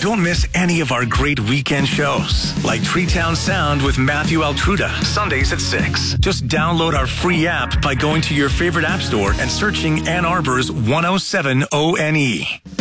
Don't miss any of our great weekend shows, like Treetown Sound with Matthew Altruda, Sundays at 6. Just download our free app by going to your favorite app store and searching Ann Arbor's 107 ONE.